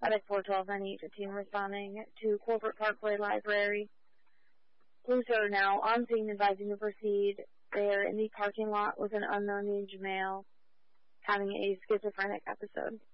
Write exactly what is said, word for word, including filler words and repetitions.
Medic four twelve nine eight fifteen responding to Corporate Parkway Library. Police are now on scene advising to proceed. They are in the parking lot with an unknown age male having a schizophrenic episode.